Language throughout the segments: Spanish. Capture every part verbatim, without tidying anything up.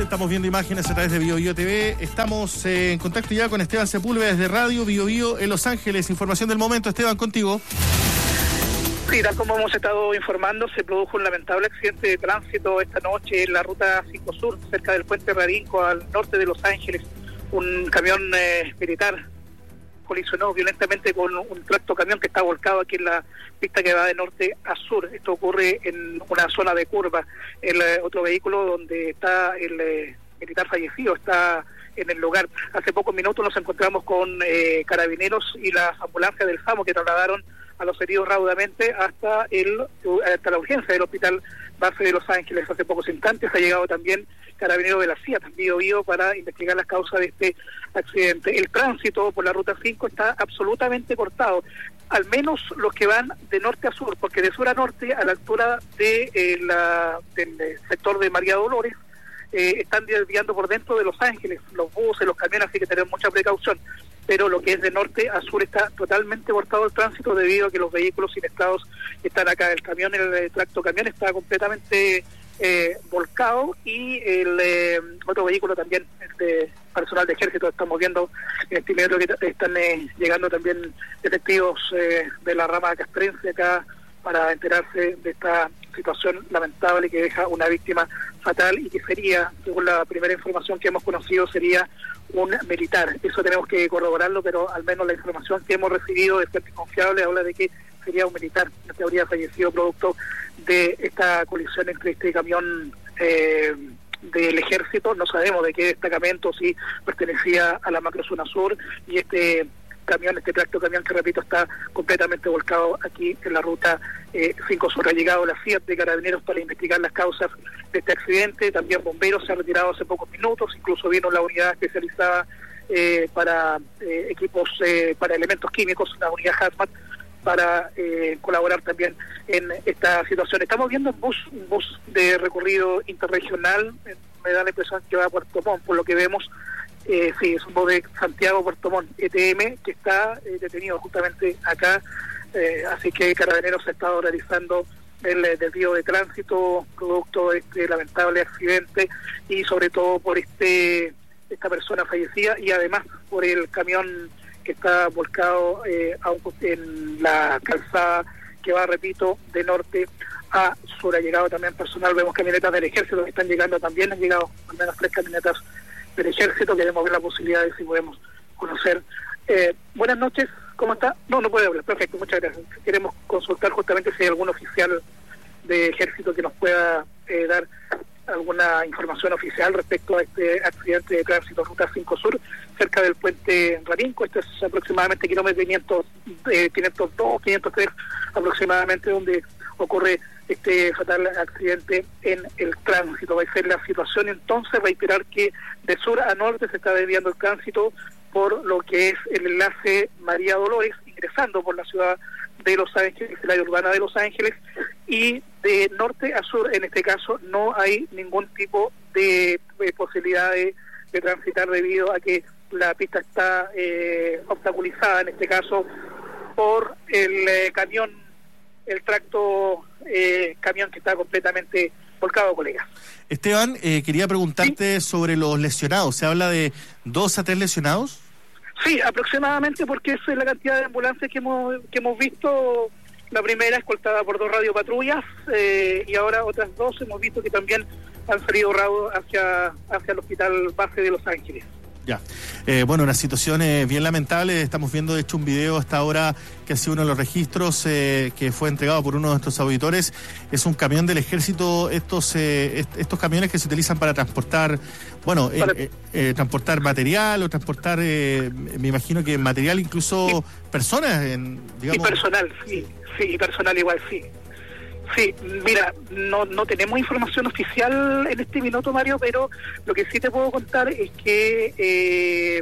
estamos viendo imágenes a través de Bio Bio T V. Estamos eh, en contacto ya con Esteban Sepúlveda desde Radio Bio Bio en Los Ángeles. Información del momento, Esteban, contigo. Sí, tal como hemos estado informando, se produjo un lamentable accidente de tránsito esta noche en la ruta cinco Sur, cerca del puente Rarinco, al norte de Los Ángeles. Un camión eh, militar colisionó violentamente con un tractocamión que está volcado aquí en la pista que va de norte a sur. Esto ocurre en una zona de curva. El eh, otro vehículo donde está el eh, militar fallecido está en el lugar. Hace pocos minutos nos encontramos con eh, carabineros y las ambulancias del SAMU que trasladaron a los heridos raudamente hasta el hasta la urgencia del hospital base de Los Ángeles. Hace pocos instantes ha llegado también carabinero de la C I A, también Bio para investigar las causas de este accidente. El tránsito por la ruta cinco está absolutamente cortado, al menos los que van de norte a sur, porque de sur a norte, a la altura de eh, la, del sector de María Dolores, eh, están desviando por dentro de Los Ángeles, los buses, los camiones, así que tenemos mucha precaución. Pero lo que es de norte a sur está totalmente cortado el tránsito debido a que los vehículos siniestrados están acá. El camión, el tractocamión está completamente eh, volcado y el eh, otro vehículo también, el de personal de ejército. Estamos viendo en este minuto que están eh, llegando también detectivos eh, de la rama castrense acá para enterarse de esta situación lamentable que deja una víctima fatal y que sería, según la primera información que hemos conocido, sería un militar. Eso tenemos que corroborarlo, pero al menos la información que hemos recibido de fuentes confiables habla de que sería un militar que habría fallecido producto de esta colisión entre este camión eh, del ejército. No sabemos de qué destacamento, si pertenecía a la macrozona sur, y este camión, este tractocamión que repito está completamente volcado aquí en la ruta eh, cinco Sur. Ha llegado la C I A de carabineros para investigar las causas de este accidente. También bomberos se han retirado hace pocos minutos, incluso vino la unidad especializada eh, para eh, equipos, eh, para elementos químicos, la unidad Hazmat, para eh, colaborar también en esta situación. Estamos viendo un bus, un bus de recorrido interregional, me da la impresión que va a Puerto Montt, por lo que vemos. Eh, sí, es un bus de Santiago Puerto Montt E T M que está eh, detenido justamente acá, eh, así que Carabineros ha estado realizando el eh, desvío de tránsito producto de este lamentable accidente y sobre todo por este esta persona fallecida y además por el camión que está volcado eh, a un, en la calzada que va, repito, de norte a sur. Ha llegado también personal, vemos camionetas del ejército que están llegando también, han llegado al menos tres camionetas del ejército. Queremos ver la posibilidad de si podemos conocer. Eh, buenas noches, ¿cómo está? No, no puede hablar, perfecto, muchas gracias. Queremos consultar justamente si hay algún oficial de ejército que nos pueda eh, dar alguna información oficial respecto a este accidente de tránsito ruta cinco Sur, cerca del puente Rarinco. Este es aproximadamente kilómetro quinientos, eh, quinientos dos, quinientos tres aproximadamente, donde ocurre este fatal accidente en el tránsito. Va a ser la situación entonces, reiterar que de sur a norte se está desviando el tránsito por lo que es el enlace María Dolores, ingresando por la ciudad de Los Ángeles, el área urbana de Los Ángeles, y de norte a sur, en este caso, no hay ningún tipo de, de posibilidad de, de transitar debido a que la pista está eh, obstaculizada, en este caso, por el eh, camión, el tracto eh, camión que está completamente volcado, colega. Esteban, eh, quería preguntarte ¿Sí? sobre los lesionados. ¿Se habla de dos a tres lesionados? Sí, aproximadamente, porque esa es la cantidad de ambulancias que hemos que hemos visto. La primera escoltada por dos radiopatrullas eh, y ahora otras dos hemos visto que también han salido raudo hacia hacia el hospital base de Los Ángeles. Ya, eh, bueno, una situación eh, bien lamentable. Estamos viendo de hecho un video hasta ahora que ha sido uno de los registros eh, que fue entregado por uno de nuestros auditores. Es un camión del ejército, estos eh, est- estos camiones que se utilizan para transportar, bueno, eh, eh, eh, transportar material o transportar, eh, me imagino que material, incluso sí. personas, en, digamos. Y personal, sí, sí, y personal igual, sí. Sí, mira, no no tenemos información oficial en este minuto, Mario, pero lo que sí te puedo contar es que eh,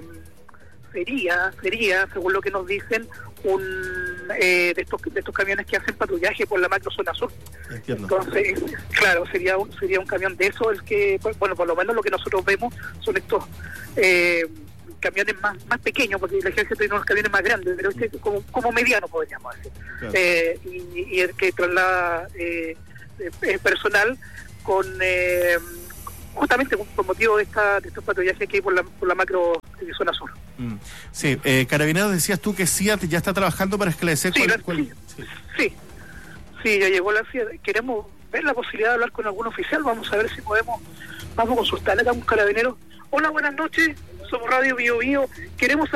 sería, sería, según lo que nos dicen, un eh, de estos de estos camiones que hacen patrullaje por la macrozona sur. Entiendo. Entonces, claro, sería un sería un camión de eso el que, bueno, por lo menos lo que nosotros vemos son estos eh, camiones más más pequeños, porque el ejército tiene unos camiones más grandes, pero este es como, como mediano, podríamos decir. Claro. Eh, y, y el que traslada eh, eh, personal con, eh, justamente por motivo de, esta, de estos patrullajes que hay por la, por la macro de zona sur. Mm. Sí, eh, Carabineros, decías tú que C I A T ya está trabajando para esclarecer sí, cuál, la, cuál... Sí, sí, sí, sí, ya llegó la C I A T. Queremos ver la posibilidad de hablar con algún oficial, vamos a ver si podemos, vamos a consultarle a un carabinero. Hola, buenas noches, somos Radio Bio Bio, queremos